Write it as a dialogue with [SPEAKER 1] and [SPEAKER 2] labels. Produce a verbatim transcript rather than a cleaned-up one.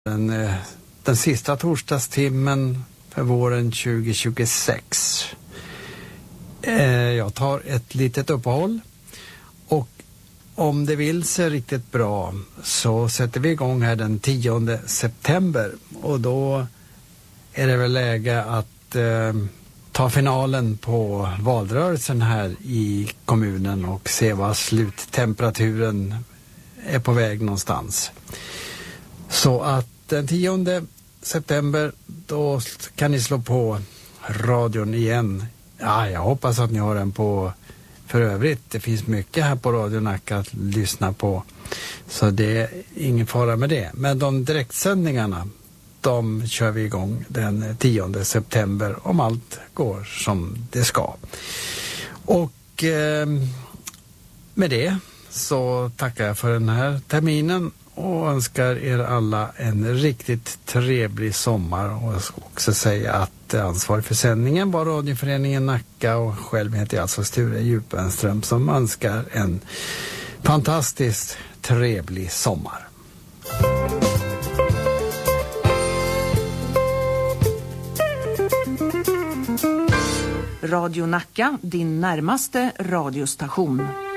[SPEAKER 1] Den, den sista torsdagstimmen för våren tjugo tjugosex. Jag tar ett litet uppehåll och om det vill sig riktigt bra så sätter vi igång här den tionde september och då är det väl läge att eh, ta finalen på valrörelsen här i kommunen och se vad sluttemperaturen är på väg någonstans. Så att den tionde september då kan ni slå på radion igen. Ja, jag hoppas att ni har den på för övrigt. Det finns mycket här på Radio Nacka att lyssna på. Så det är ingen fara med det. Men de direktsändningarna, de kör vi igång den tionde september om allt går som det ska. Och eh, med det så tackar jag för den här terminen och önskar er alla en riktigt trevlig sommar. Och jag ska också säga att ansvarig för sändningen var Radioföreningen Nacka och själv heter jag alltså Sture Djupenström som önskar en fantastiskt trevlig sommar.
[SPEAKER 2] Radio Nacka, din närmaste radiostation.